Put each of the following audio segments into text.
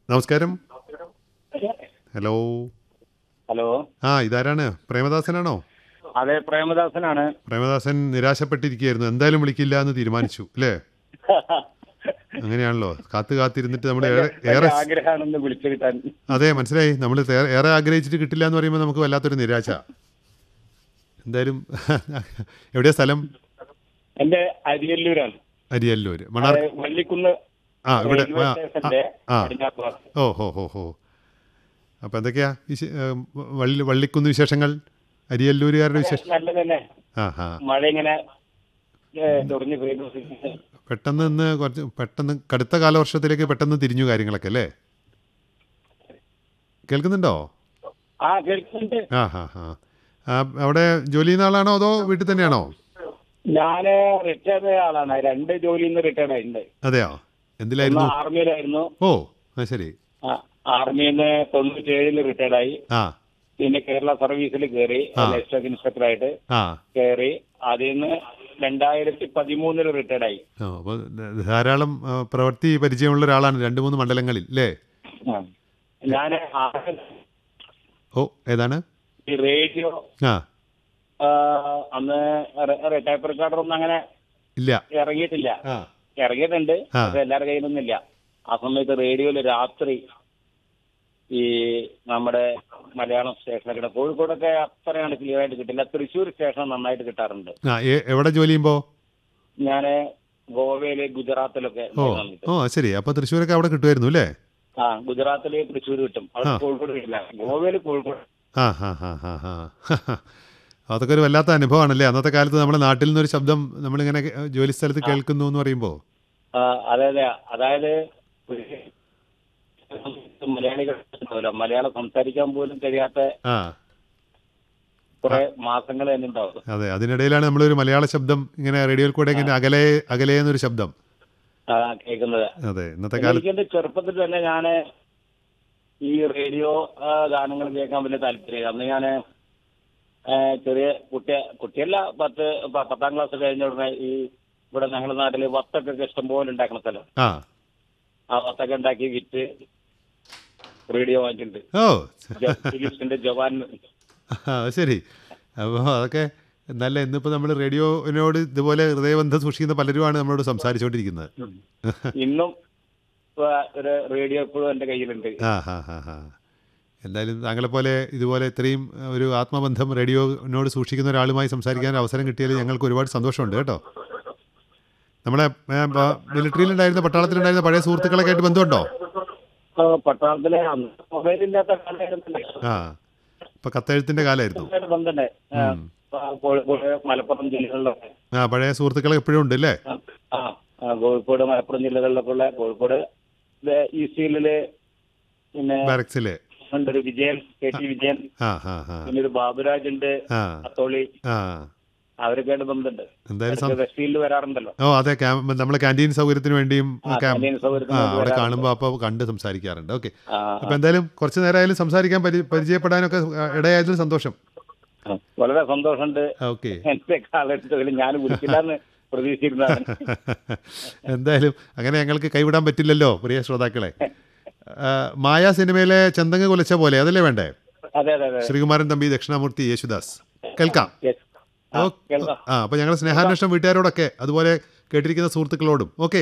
നമസ്കാരം. Hello. Hello. ഇതാരാണ്? പ്രേമദാസനാണോ? അതെ, പ്രേമദാസനാണ്. പ്രേമദാസൻ നിരാശപ്പെട്ടിരിക്കുകയായിരുന്നു, എന്തായാലും വിളിക്കില്ല എന്ന് തീരുമാനിച്ചു അല്ലേ? അങ്ങനെയാണല്ലോ, കാത്തിരുന്നിട്ട് നമ്മൾ ഏറെ ആഗ്രഹമാണെന്ന് വിളിച്ചു കിട്ടാൻ. അതെ, മനസ്സിലായി. നമ്മൾ ഏറെ ആഗ്രഹിച്ചിട്ട് കിട്ടില്ല എന്ന് പറയുമ്പോൾ നമുക്ക് വല്ലാത്തൊരു നിരാശ. എന്തായാലും എവിടെയാ സ്ഥലം? എന്റെ അരിയല്ലൂരാണ്. അരിയല്ലൂര്, മണാർ. വള്ളിക്കുന്ന്. ഇവിടെ. ഓ ഹോ. അപ്പം എന്തൊക്കെയാ വള്ളിക്കുന്ന് വിശേഷങ്ങൾ? അരിയല്ലൂരുകാരുടെ വിശേഷം നല്ലത് തന്നെ. മഴ ഇങ്ങനെ പെട്ടെന്ന് കടുത്ത കാലവർഷത്തിലേക്ക് പെട്ടെന്ന് തിരിഞ്ഞു കാര്യങ്ങളൊക്കെ അല്ലേ? കേൾക്കുന്നുണ്ടോ? കേൾക്കുന്നുണ്ട്. അവിടെ ജോലി ചെയ്യുന്ന ആളാണോ അതോ വീട്ടിൽ തന്നെയാണോ? ഞാന് റിട്ടയർഡ് ആളാണ്. 2 ജോലിയിൽ നിന്ന് റിട്ടയർഡ് ആയിട്ടുണ്ട്. അതെയോ? എന്തിലായിരുന്നു? ആർമിയിലായിരുന്നു. ഓ, ശരി. ആർമിയിൽ നിന്ന് 97 റിട്ടയർഡ് ആയി. പിന്നെ കേരള സർവീസിൽ കയറി, ലൈഫ് ഇൻസ്പെക്ടറായിട്ട് കയറി. അതിൽ നിന്ന് 2013 റിട്ടയർഡ് ആയി. ധാരാളം പ്രവൃത്തി പരിചയമുള്ള ഒരാളാണ് 2-3 മണ്ഡലങ്ങളിൽ അല്ലേ? ഞാന് ഏതാണ് ഈ റേഡിയോ അന്ന് ടൈപ്പ് റെക്കോർഡർ ഒന്നും അങ്ങനെ ഇല്ല, ഇറങ്ങിയിട്ടില്ല. ഇറങ്ങിയിട്ടുണ്ട്, പക്ഷെ എല്ലാവരുടെ കയ്യിലൊന്നും ഇല്ല. ആ സമയത്ത് റേഡിയോയില് രാത്രി ഈ നമ്മുടെ മലയാളം സ്റ്റേഷനൊക്കെ കോഴിക്കോടൊക്കെ അത്രയാണ് ക്ലിയർ ആയിട്ട് കിട്ടില്ല. തൃശ്ശൂർ സ്റ്റേഷൻ നന്നായിട്ട് കിട്ടാറുണ്ട്. എവിടെ ജോലി ചെയ്യുമ്പോ? ഞാന് ഗോവയില്, ഗുജറാത്തിലൊക്കെ. ശരി. അപ്പൊ തൃശ്ശൂരൊക്കെ അവിടെ കിട്ടുമായിരുന്നു അല്ലേ? ഗുജറാത്തില് തൃശ്ശൂർ കിട്ടും, അവിടെ കോഴിക്കോട് കിട്ടില്ല. ഗോവയില് കോഴിക്കോട്. അതൊക്കെ ഒരു വല്ലാത്ത അനുഭവമാണല്ലേ അന്നത്തെ കാലത്ത്. നമ്മുടെ നാട്ടിൽ നിന്നൊരു ശബ്ദം നമ്മളിങ്ങനെ ജോലി സ്ഥലത്ത് കേൾക്കുന്നു എന്ന് പറയുമ്പോ. അതെ. അതായത് മലയാളികൾ മലയാളം സംസാരിക്കാൻ പോലും കഴിയാത്ത കുറെ മാസങ്ങൾ തന്നെ ഉണ്ടാവും. അതെ, അതിനിടയിലാണ് നമ്മളൊരു മലയാള ശബ്ദം ഇങ്ങനെ റേഡിയോയിൽ കൂടെ ഇങ്ങനെ അകലെ എന്നൊരു ശബ്ദം കേൾക്കുന്നത്. അതെ, ഇന്നത്തെ കാലത്ത്. എന്റെ ചെറുപ്പത്തിൽ തന്നെ ഞാന് ഈ റേഡിയോ ഗാനങ്ങൾ കേൾക്കാൻ വലിയ താല്പര്യം. അന്ന് ഞാന് ചെറിയ കുട്ടിയല്ല, 10ാം ക്ലാസ് കഴിഞ്ഞ ഉടനെ ഈ ഇവിടെ ഞങ്ങളുടെ നാട്ടില് വത്തൊക്കെ ഇഷ്ടംപോലെ ഉണ്ടാക്കുന്ന സ്ഥലം. ആ വത്തൊക്കെ ഉണ്ടാക്കി വിറ്റ് റേഡിയോ വാങ്ങിച്ചിട്ടുണ്ട്. ഫിലിപ്സിന്റെ ജവാൻ. ശരി. അപ്പോൾ അതൊക്കെ നല്ല. ഇന്നിപ്പോൾ നമ്മൾ റേഡിയോനോട് ഇതുപോലെ ഹൃദയബന്ധം സൂക്ഷിക്കുന്ന പലരുമാണ് നമ്മളോട് സംസാരിച്ചുകൊണ്ടിരിക്കുന്നത്. ഇന്നും ഒരു റേഡിയോ എപ്പോഴും എൻ്റെ കയ്യിലുണ്ട്. എന്തായാലും താങ്കളെപ്പോലെ ഇതുപോലെ ഇത്രയും ഒരു ആത്മബന്ധം റേഡിയോനോട് സൂക്ഷിക്കുന്ന ഒരാളുമായി സംസാരിക്കാൻ അവസരം കിട്ടിയാൽ ഞങ്ങൾക്ക് ഒരുപാട് സന്തോഷമുണ്ട് കേട്ടോ. നമ്മളെ മിലിറ്ററിയിലുണ്ടായിരുന്ന, പട്ടാളത്തിലുണ്ടായിരുന്ന പഴയ സുഹൃത്തുക്കളൊക്കെ ആയിട്ട് ബന്ധമുണ്ടോ? പട്ടാളത്തിലെ മൊബൈലില്ലാത്ത കാലമായിരുന്നു. ഇപ്പൊ കത്തെഴുത്തിന്റെ കാലമായിരുന്നു. കോഴിക്കോട്, മലപ്പുറം ജില്ലകളിലൊക്കെ പഴയ സുഹൃത്തുക്കളെ എപ്പോഴും ഉണ്ട് അല്ലേ? കോഴിക്കോട്, മലപ്പുറം ജില്ലകളിലൊക്കെ ഉള്ള. കോഴിക്കോട് ഈസ്റ്റീലില് പിന്നെ ബാരക്സിലെ ഒരു വിജയൻ, KT വിജയൻ, പിന്നെ ഒരു ബാബുരാജ് ഉണ്ട്, അത്തോളി. അവരൊക്കെ ആയിട്ട് ബന്ധമുണ്ട്. West field വരാറുണ്ടല്ലോ. അതെ, നമ്മളെ ക്യാൻറ്റീൻ സൗകര്യത്തിന് വേണ്ടിയും അവിടെ കാണുമ്പോൾ അപ്പൊ കണ്ട് സംസാരിക്കാറുണ്ട്. ഓക്കെ. അപ്പൊ എന്തായാലും കുറച്ചു നേരമായാലും സംസാരിക്കാൻ പരിചയപ്പെടാനൊക്കെ ഇടയായതിൽ സന്തോഷം. വളരെ സന്തോഷമുണ്ട്. ഓക്കെ. എന്റെ കാലഘട്ടത്തിൽ ഞാൻ വിളിക്കില്ലെന്ന് പ്രതീക്ഷിച്ചിരുന്നതാണ്. എന്തായാലും അങ്ങനെ ഞങ്ങൾക്ക് കൈവിടാൻ പറ്റില്ലല്ലോ പ്രിയ ശ്രോതാക്കളെ. മായ സിനിമയിലെ ചന്തങ്ങ് കുലച്ച പോലെ അതല്ലേ വേണ്ടേ? ശ്രീകുമാരൻ തമ്പി, ദക്ഷിണാമൂർത്തി, യേശുദാസ്. കേൾക്കാം. അപ്പൊ ഞങ്ങൾ സ്നേഹാന്വേഷണം വീട്ടുകാരോടൊക്കെ അതുപോലെ കേട്ടിരിക്കുന്ന സുഹൃത്തുക്കളോടും. ഓക്കെ.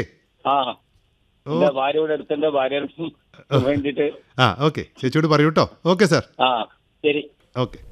ഓക്കെ, ചേച്ചിയോട് പറയൂ കേട്ടോ. Okay sir. ശരി. ഓക്കെ.